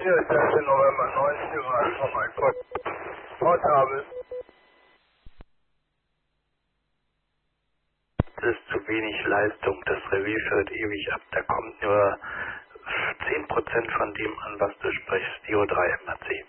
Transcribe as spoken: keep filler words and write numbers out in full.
vierundzwanzigster November, neunzehn Uhr, Alpha Mike Gott. Portable. Das ist zu wenig Leistung, das Revier schürt ewig ab, da kommt nur zehn Prozent von dem an, was du sprichst, Dio drei M A C.